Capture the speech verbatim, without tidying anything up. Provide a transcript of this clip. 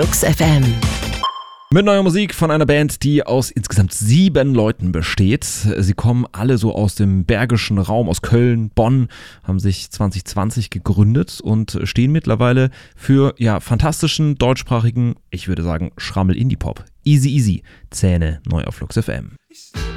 Flux F M. Mit neuer Musik von einer Band, die aus insgesamt sieben Leuten besteht. Sie kommen alle so aus dem bergischen Raum, aus Köln, Bonn, haben sich zwanzig zwanzig gegründet und stehen mittlerweile für ja fantastischen, deutschsprachigen, ich würde sagen, Schrammel-Indie-Pop. Easy Easy, Zähne, neu auf Flux F M.